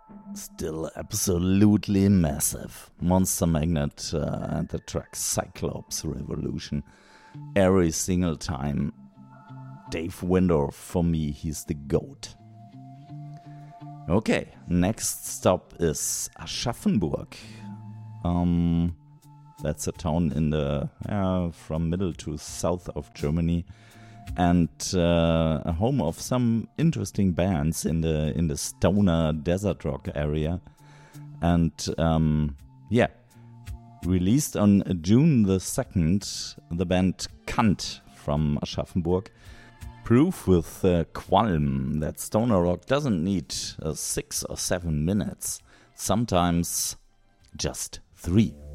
Still absolutely massive. Monster Magnet and the track Cyclops Revolution. Every single time. Dave Winder, for me, he's the GOAT. Okay, next stop is Aschaffenburg. That's a town in the from middle to south of Germany, and a home of some interesting bands in the stoner desert rock area. And released on June the 2nd, the band Kant from Aschaffenburg. Proof with Qualm that stoner rock doesn't need 6 or 7 minutes, sometimes just 3.